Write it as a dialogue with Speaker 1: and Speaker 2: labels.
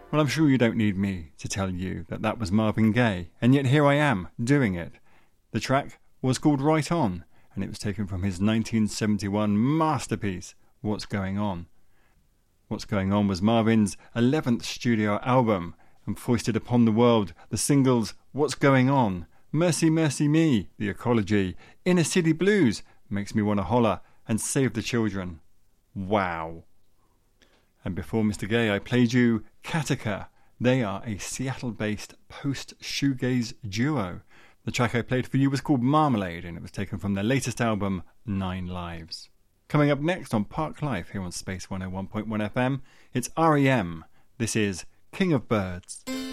Speaker 1: Well, I'm sure you don't need me to tell you that that was Marvin Gaye, and yet here I am, doing it. The track was called Right On, and it was taken from his 1971 masterpiece, What's Going On. What's Going On was Marvin's 11th studio album, and foisted upon the world the singles What's Going On, Mercy Mercy Me, The Ecology, Inner City Blues, Makes Me Wanna Holler, and Save the Children. Wow. And before Mr. Gay, I played you Katika. They are a Seattle-based post-shoegaze duo. The track I played for you was called Marmalade, and it was taken from their latest album, 9 Lives. Coming up next on Park Life here on Space 101.1 FM, it's R.E.M. This is King of Birds.